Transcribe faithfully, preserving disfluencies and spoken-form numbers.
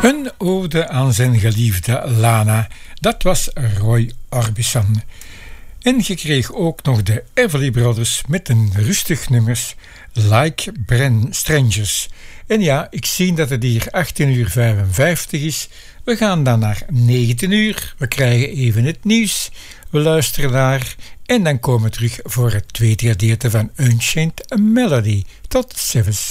Een ode aan zijn geliefde Lana, dat was Roy Orbison. En je kreeg ook nog de Everly Brothers met een rustig nummers Like Bren Strangers. En ja, ik zie dat het hier achttien uur vijfenvijftig is. We gaan dan naar negentien uur. We krijgen even het nieuws. We luisteren naar en dan komen we terug voor het tweede gedeelte van Unchained Melody. Tot ziens.